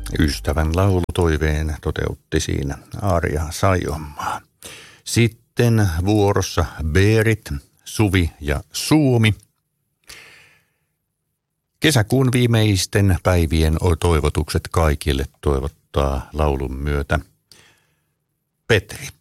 Ystävän laulutoiveen toteutti siinä Arja Saijonmaa. Sitten vuorossa Berit, Suvi ja Suomi. Kesäkuun viimeisten päivien toivotukset kaikille toivottaa laulun myötä Petri.